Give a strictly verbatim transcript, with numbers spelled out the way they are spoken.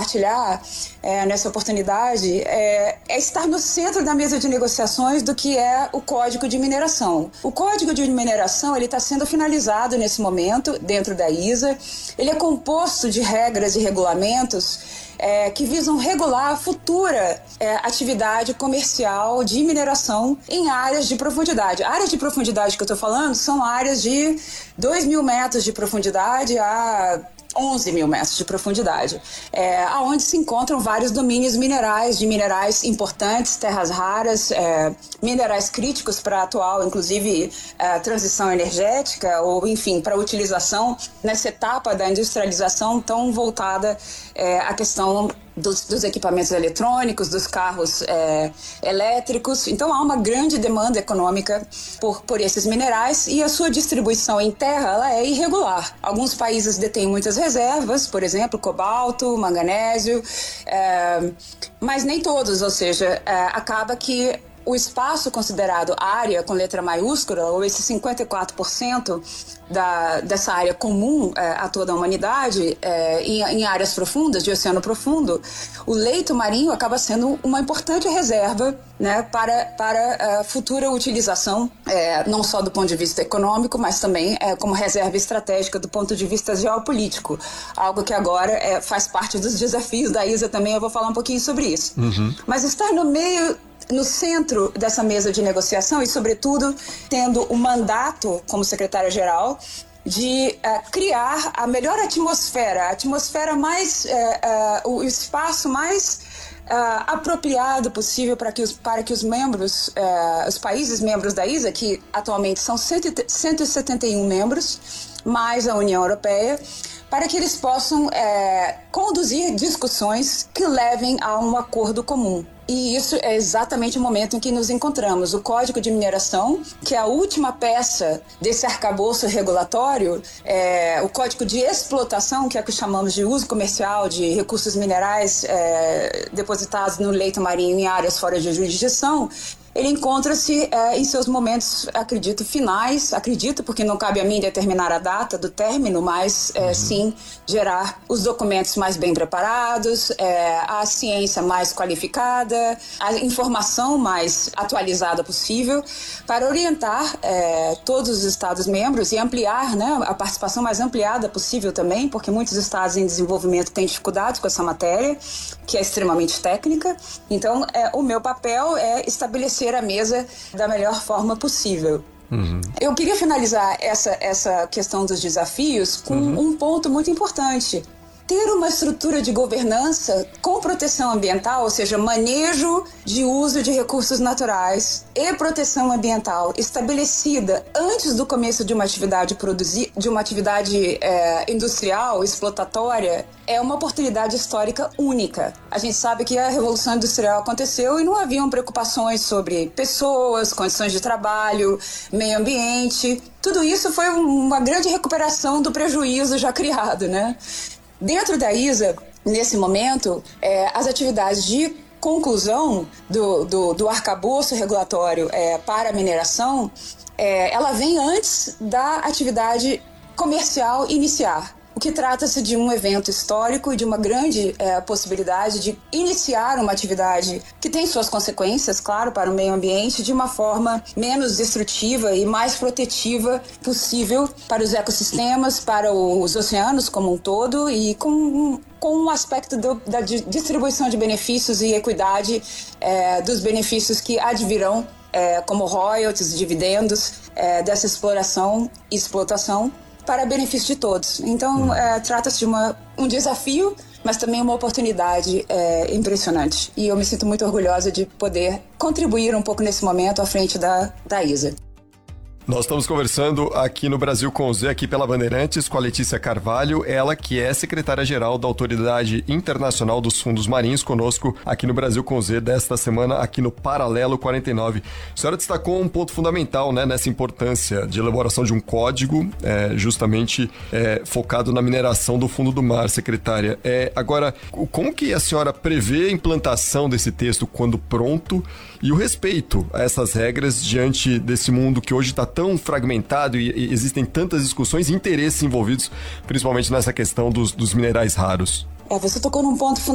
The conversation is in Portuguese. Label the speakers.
Speaker 1: compartilhar é, nessa oportunidade é, é estar no centro da mesa de negociações do que é o Código de Mineração. O Código de Mineração está sendo finalizado nesse momento dentro da I S A. Ele é composto de regras e regulamentos É, que visam regular a futura é, atividade comercial de mineração em áreas de profundidade. Áreas de profundidade que eu estou falando são áreas de dois mil metros de profundidade a onze mil metros de profundidade, é, onde se encontram vários domínios minerais, de minerais importantes, terras raras, é, minerais críticos para a atual, inclusive, a transição energética, ou, enfim, para a utilização nessa etapa da industrialização tão voltada é, à questão Dos, dos equipamentos eletrônicos, dos carros é, elétricos. Então há uma grande demanda econômica por, por esses minerais e a sua distribuição em terra ela é irregular. Alguns países detêm muitas reservas, por exemplo, cobalto, manganésio, é, mas nem todos, ou seja, é, acaba que o espaço considerado área com letra maiúscula, ou esse cinquenta e quatro por cento da, dessa área comum é, a toda a humanidade, é, em, em áreas profundas, de oceano profundo, o leito marinho acaba sendo uma importante reserva, né, para, para a futura utilização, é, não só do ponto de vista econômico, mas também é, como reserva estratégica do ponto de vista geopolítico, algo que agora é, faz parte dos desafios da I S A também, eu vou falar um pouquinho sobre isso. Uhum. Mas estar no meio no centro dessa mesa de negociação e, sobretudo, tendo o mandato como secretária-geral de uh, criar a melhor atmosfera, a atmosfera mais, uh, uh, o espaço mais uh, apropriado possível para que os, para que os membros, uh, os países membros da I S A, que atualmente são cento e setenta e um membros, mais a União Europeia, para que eles possam é, conduzir discussões que levem a um acordo comum. E isso é exatamente o momento em que nos encontramos. O Código de Mineração, que é a última peça desse arcabouço regulatório, é, o Código de Explotação, que é o que chamamos de uso comercial de recursos minerais é, depositados no leito marinho em áreas fora de jurisdição, ele encontra-se é, em seus momentos, acredito, finais, acredito, porque não cabe a mim determinar a data do término, mas é, uhum. sim gerar os documentos mais bem preparados, é, a ciência mais qualificada, a informação mais atualizada possível, para orientar é, todos os Estados-membros e ampliar, né, a participação mais ampliada possível também, porque muitos Estados em desenvolvimento têm dificuldades com essa matéria, que é extremamente técnica. Então, é, o meu papel é estabelecer a mesa da melhor forma possível. Uhum. Eu queria finalizar essa, essa questão dos desafios com uhum. um ponto muito importante. Ter uma estrutura de governança com proteção ambiental, ou seja, manejo de uso de recursos naturais e proteção ambiental estabelecida antes do começo de uma atividade produzir, de uma atividade é, industrial, explotatória, é uma oportunidade histórica única. A gente sabe que a Revolução Industrial aconteceu e não haviam preocupações sobre pessoas, condições de trabalho, meio ambiente. Tudo isso foi uma grande recuperação do prejuízo já criado, né? Dentro da I S A, nesse momento, é, as atividades de conclusão do, do, do arcabouço regulatório é, para a mineração, é, ela vem antes da atividade comercial iniciar. O que trata-se de um evento histórico e de uma grande é, possibilidade de iniciar uma atividade que tem suas consequências, claro, para o meio ambiente, de uma forma menos destrutiva e mais protetiva possível para os ecossistemas, para os oceanos como um todo e com, com um aspecto do, da distribuição de benefícios e equidade é, dos benefícios que advirão é, como royalties e dividendos é, dessa exploração e explotação, para benefício de todos. Então, é, trata-se de uma, um desafio, mas também uma oportunidade é, impressionante. E eu me sinto muito orgulhosa de poder contribuir um pouco nesse momento à frente da, da I S A.
Speaker 2: Nós estamos conversando aqui no Brasil com Z, aqui pela Bandeirantes, com a Letícia Carvalho, ela que é secretária-geral da Autoridade Internacional dos Fundos Marinhos, conosco aqui no Brasil com Z desta semana, aqui no Paralelo quarenta e nove. A senhora destacou um ponto fundamental, né, nessa importância de elaboração de um código, é, justamente é, focado na mineração do fundo do mar, secretária. É, agora, como que a senhora prevê a implantação desse texto quando pronto e o respeito a essas regras diante desse mundo que hoje está tão fragmentado e, e existem tantas discussões e interesses envolvidos, principalmente nessa questão dos, dos minerais raros?
Speaker 1: É, você tocou num ponto fundamental.